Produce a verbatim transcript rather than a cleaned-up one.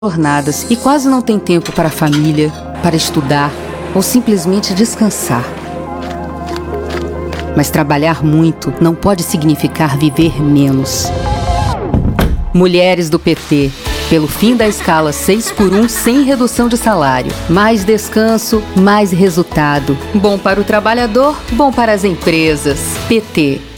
jornadas e quase não tem tempo para a família, para estudar ou simplesmente descansar. Mas trabalhar muito não pode significar viver menos. Mulheres do P T, pelo fim da escala seis por um sem redução de salário. Mais descanso, mais resultado. Bom para o trabalhador, bom para as empresas. P T.